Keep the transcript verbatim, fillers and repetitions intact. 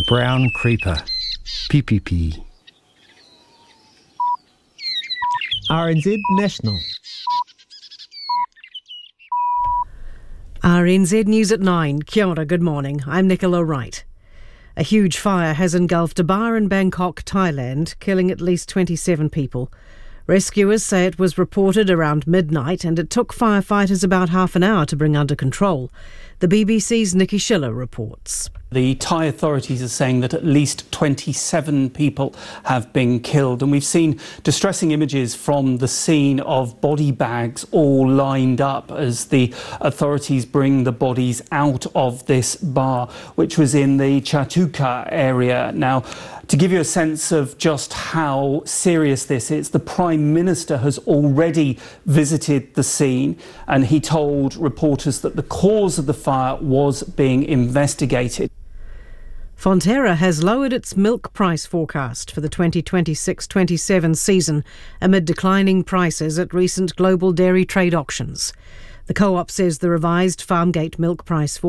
The brown creeper. P P P. R N Z National. R N Z News at nine. Kia ora, good morning. I'm Nicola Wright. A huge fire has engulfed a bar in Bangkok, Thailand, killing at least twenty-seven people. Rescuers say it was reported around midnight and it took firefighters about half an hour to bring under control. The B B C's Nikki Schiller reports. The Thai authorities are saying that at least twenty-seven people have been killed, and we've seen distressing images from the scene of body bags all lined up as the authorities bring the bodies out of this bar, which was in the Chatuka area. Now, to give you a sense of just how serious this is, the Prime Minister has already visited the scene, and he told reporters that the cause of the fire was being investigated. Fonterra has lowered its milk price forecast for the twenty twenty-six twenty-seven season amid declining prices at recent global dairy trade auctions. The co-op says the revised Farmgate milk price forecast